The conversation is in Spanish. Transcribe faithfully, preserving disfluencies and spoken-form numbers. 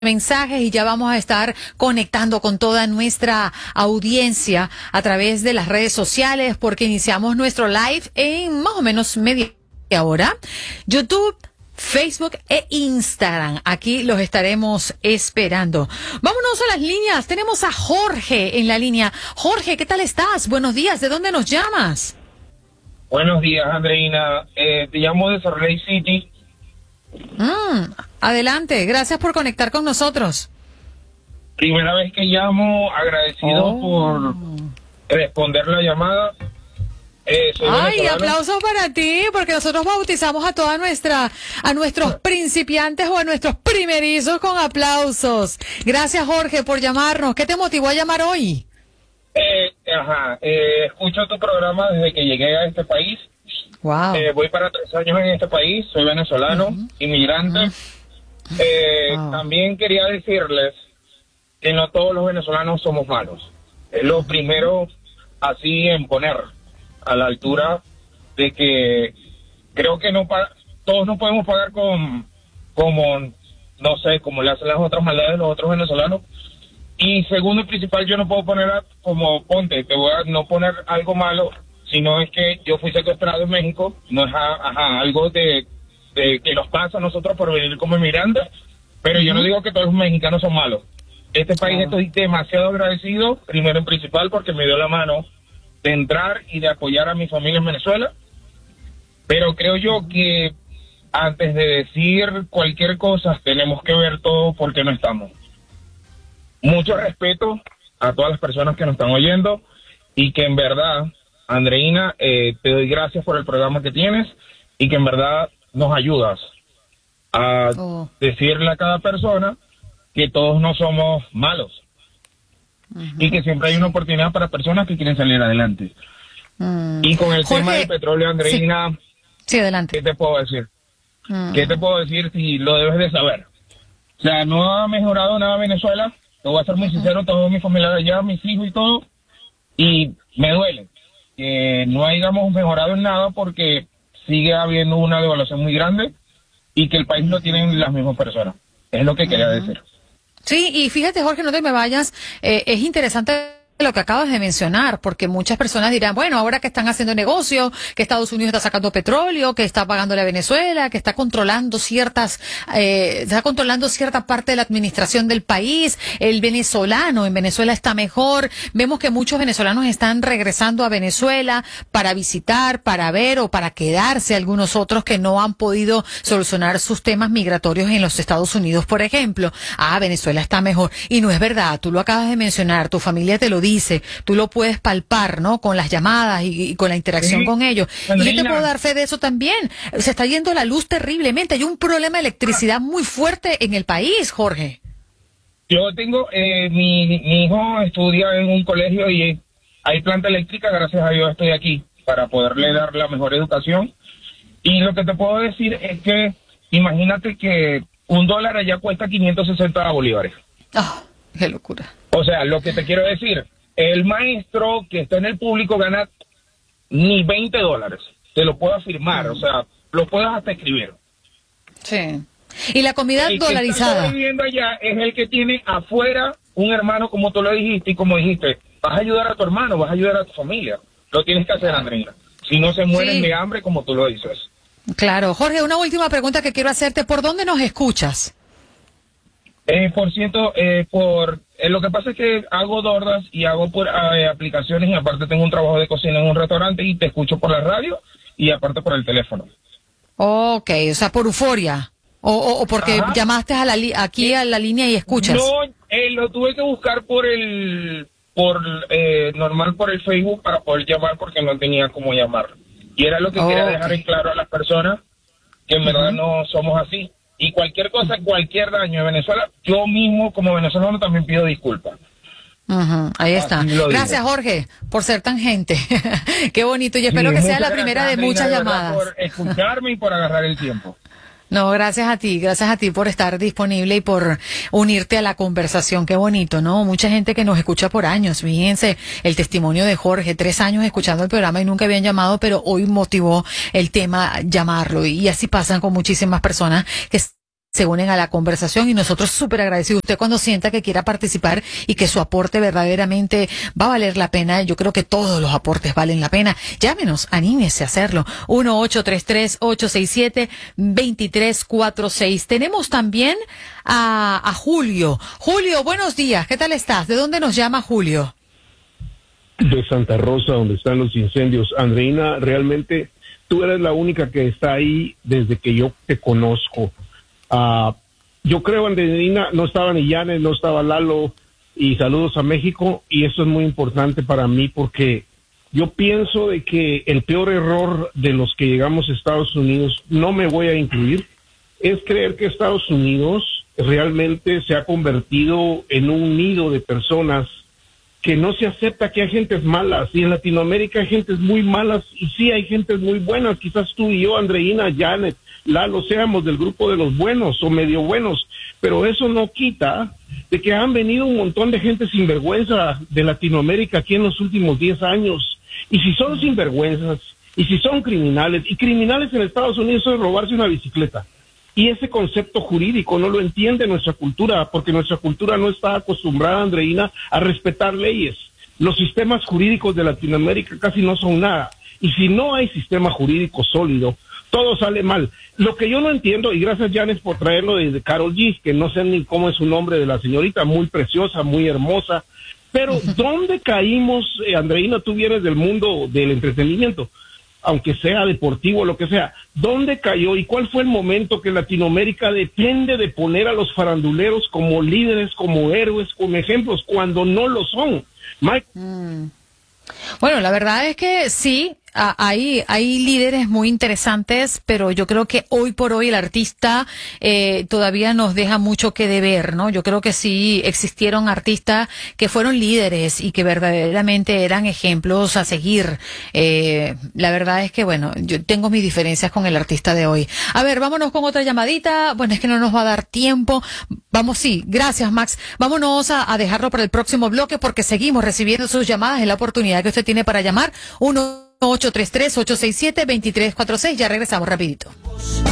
mensajes y ya vamos a estar conectando con toda nuestra audiencia a través de las redes sociales porque iniciamos nuestro live en más o menos media hora. YouTube, Facebook e Instagram. Aquí los estaremos esperando. Vámonos a las líneas. Tenemos a Jorge en la línea. Jorge, ¿qué tal estás? Buenos días. ¿De dónde nos llamas? Buenos días, Andreina. Eh, te llamo de Salt Lake City. Mm, adelante. Gracias por conectar con nosotros. Primera vez que llamo, agradecido Oh. por responder la llamada. Eh, soy Ay, venezolano. aplausos para ti, porque nosotros bautizamos a toda nuestra, a nuestros principiantes o a nuestros primerizos con aplausos. Gracias, Jorge, por llamarnos. ¿Qué te motivó a llamar hoy? Eh, ajá, eh, escucho tu programa desde que llegué a este país. Wow. Eh, voy para tres años en este país, soy venezolano, Uh-huh. inmigrante. Uh-huh. Eh, Wow. También quería decirles que no todos los venezolanos somos malos. Es lo primero así en poner a la altura de que creo que no pa- todos no podemos pagar con como no sé como le hacen las otras maldades los otros venezolanos. Y segundo y principal, yo no puedo poner a- como ponte, te voy a no poner algo malo, sino es que yo fui secuestrado en México, no es a- ajá, algo de, de que nos pasa a nosotros por venir como inmigrantes, pero yo no digo que todos los mexicanos son malos. Este país Claro. estoy demasiado agradecido, primero en principal, porque me dio la mano de entrar y de apoyar a mi familia en Venezuela, pero creo yo que antes de decir cualquier cosa tenemos que ver todo por qué no estamos. Mucho respeto a todas las personas que nos están oyendo y que en verdad, Andreina, eh, te doy gracias por el programa que tienes y que en verdad nos ayudas a Oh. decirle a cada persona que todos no somos malos y que siempre hay una oportunidad para personas que quieren salir adelante. Mm. Y con el Jorge, tema del petróleo, Andreina, Sí, adelante. ¿qué te puedo decir? Mm. ¿Qué te puedo decir si lo debes de saber? O sea, no ha mejorado nada Venezuela, te voy a ser muy sincero, todos mis familiares allá, mis hijos y todo, y me duele que no hayamos mejorado en nada porque sigue habiendo una devaluación muy grande y que el país lo tienen las mismas personas. Es lo que quería decir. Sí, y fíjate, Jorge, no te me vayas, eh, es interesante lo que acabas de mencionar, porque muchas personas dirán, bueno, ahora que están haciendo negocio, que Estados Unidos está sacando petróleo, que está pagándole a Venezuela, que está controlando ciertas, eh, está controlando cierta parte de la administración del país, el venezolano en Venezuela está mejor, vemos que muchos venezolanos están regresando a Venezuela para visitar, para ver o para quedarse, algunos otros que no han podido solucionar sus temas migratorios en los Estados Unidos, por ejemplo. Ah, Venezuela está mejor. Y no es verdad, tú lo acabas de mencionar, tu familia te lo dice. Dice, tú lo puedes palpar, ¿no? Con las llamadas y, y con la interacción Sí, con ellos. Y yo te Andreina. puedo dar fe de eso también. Se está yendo la luz terriblemente. Hay un problema de electricidad muy fuerte en el país, Jorge. Yo tengo, eh, mi, mi hijo estudia en un colegio y hay planta eléctrica, gracias a Dios estoy aquí para poderle dar la mejor educación. Y lo que te puedo decir es que imagínate que un dólar allá cuesta quinientos sesenta bolívares. Ah, qué locura. O sea, lo que te quiero decir, el maestro que está en el público gana ni veinte dólares. Te lo puedo afirmar, o sea, lo puedes hasta escribir. Sí. Y la comida El que está dolarizada. viviendo allá es el que tiene afuera un hermano, como tú lo dijiste, y como dijiste, vas a ayudar a tu hermano, vas a ayudar a tu familia. Lo tienes que hacer, Andreina. Si no se mueren Sí. de hambre, como tú lo dices. Claro. Jorge, una última pregunta que quiero hacerte. ¿Por dónde nos escuchas? Eh, por ciento, eh, por eh, lo que pasa es que hago DoorDash y hago por eh, aplicaciones y aparte tengo un trabajo de cocina en un restaurante y te escucho por la radio y aparte por el teléfono. Ok, o sea, por euforia. O, o, o porque Ajá. llamaste a la li- aquí a la línea y escuchas. No, eh, lo tuve que buscar por el, por eh, normal por el Facebook para poder llamar porque no tenía cómo llamar. Y era lo que Oh, quería ok. dejar en claro a las personas que en verdad Ujú. no somos así. Y cualquier cosa, cualquier daño en Venezuela, yo mismo como venezolano también pido disculpas. Ujú, ahí está. Así lo digo. Gracias, Jorge, por ser tan gente. Qué bonito. Y espero Sí, que sea muchas la primera gracias, de muchas Andreina, verdad, llamadas. por escucharme y por agarrar el tiempo. No, gracias a ti, gracias a ti por estar disponible y por unirte a la conversación. Qué bonito, ¿no? Mucha gente que nos escucha por años. Fíjense el testimonio de Jorge, tres años escuchando el programa y nunca habían llamado, pero hoy motivó el tema llamarlo. Y así pasan con muchísimas personas que se unen a la conversación y nosotros súper agradecidos. Usted cuando sienta que quiera participar y que su aporte verdaderamente va a valer la pena, yo creo que todos los aportes valen la pena. Llámenos, anímese a hacerlo. uno ocho tres tres, ocho seis siete, dos tres cuatro seis. Tenemos también a, a Julio. Julio, buenos días. ¿Qué tal estás? ¿De dónde nos llama Julio? De Santa Rosa, donde están los incendios. Andreina, realmente tú eres la única que está ahí desde que yo te conozco. Uh, yo creo, Andreina, no estaba ni Yanes, no estaba Lalo, y saludos a México, y eso es muy importante para mí porque yo pienso de que el peor error de los que llegamos a Estados Unidos, no me voy a incluir, es creer que Estados Unidos realmente se ha convertido en un nido de personas que no se acepta que hay gentes malas, y en Latinoamérica hay gentes muy malas, y sí hay gentes muy buenas, quizás tú y yo, Andreina, Janet, Lalo, seamos del grupo de los buenos o medio buenos, pero eso no quita de que han venido un montón de gente sinvergüenza de Latinoamérica aquí en los últimos diez años, y si son sinvergüenzas, y si son criminales, y criminales en Estados Unidos es robarse una bicicleta, y ese concepto jurídico no lo entiende nuestra cultura, porque nuestra cultura no está acostumbrada, Andreina, a respetar leyes. Los sistemas jurídicos de Latinoamérica casi no son nada, y si no hay sistema jurídico sólido, todo sale mal. Lo que yo no entiendo, y gracias Janes por traerlo desde Karol G, que no sé ni cómo es su nombre de la señorita, muy preciosa, muy hermosa, pero ¿dónde caímos, eh, Andreina? Tú vienes del mundo del entretenimiento, aunque sea deportivo, lo que sea, ¿dónde cayó y cuál fue el momento que Latinoamérica depende de poner a los faranduleros como líderes, como héroes, como ejemplos, cuando no lo son? Mike. Mm. Bueno, la verdad es que sí, a, hay, hay líderes muy interesantes, pero yo creo que hoy por hoy el artista eh, todavía nos deja mucho que deber, ¿no? Yo creo que sí existieron artistas que fueron líderes y que verdaderamente eran ejemplos a seguir. Eh, la verdad es que, bueno, yo tengo mis diferencias con el artista de hoy. A ver, vámonos con otra llamadita. Bueno, es que no nos va a dar tiempo. Vamos, sí, gracias, Max. Vámonos a, a dejarlo para el próximo bloque porque seguimos recibiendo sus llamadas en la oportunidad que usted tiene para llamar. uno ocho tres tres, ocho seis siete, dos tres cuatro seis. Ya regresamos rapidito.